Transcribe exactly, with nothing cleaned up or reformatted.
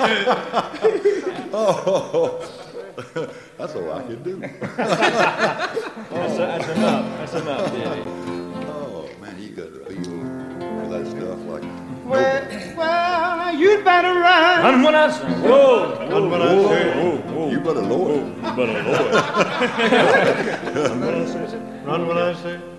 Oh, that's all I can do. That's, that's enough. That's enough, Daddy. Oh, man, you got to feel for that stuff like Well, nobody. well, you'd better run. Run when I say. Whoa, Run when I Whoa, say. whoa, whoa. You better lower it. You better lower it. Run when I say. Run when I say.